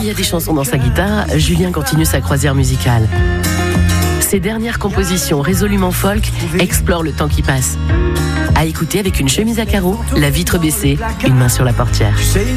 il y a des chansons dans sa guitare, Julien continue sa croisière musicale. Ses dernières compositions résolument folk explorent le temps qui passe. À écouter avec une chemise à carreaux, la vitre baissée, une main sur la portière.